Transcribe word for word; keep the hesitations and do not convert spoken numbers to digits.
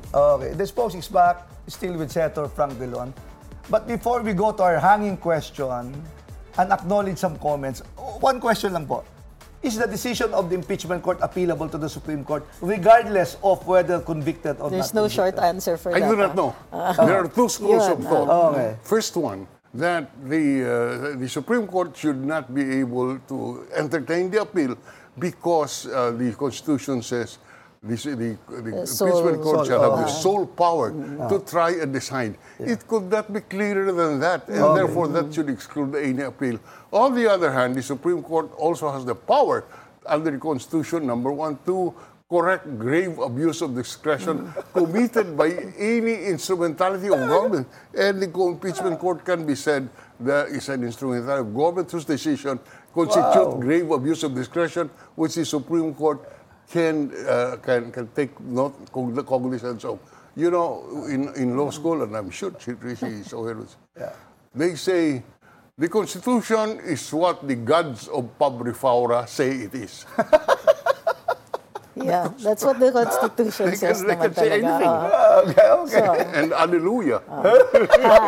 Okay, this post is back, still with Senator Frank Drilon. But before we go to our hanging question and acknowledge some comments, one question lang po. Is the decision of the impeachment court appealable to the Supreme Court regardless of whether convicted or There's not no convicted? short answer for I that. do not ah. know. There are two schools Yun, of thought. ah. Okay. First one, that the, uh, the Supreme Court should not be able to entertain the appeal because uh, the Constitution says the, the, the Uh, sole- impeachment court sole- shall have oh. the sole power to try and decide. It could not be clearer than that, and therefore that should exclude any appeal. On the other hand, the Supreme Court also has the power under the Constitution, number one, to correct grave abuse of discretion committed by any instrumentality of government. And the impeachment court can be said that is an instrumentality of government whose decision constitute Wow. grave abuse of discretion, which the Supreme Court can uh, can can take not cognizance of. You know, in, in law school, and I'm sure she, she is aware of this, Yeah. they say the Constitution is what the gods of Pabri Faura say it is. Yeah, that's what the Constitution They can- says they naman can say talaga. anything. ah. Okay, okay. So, And hallelujah.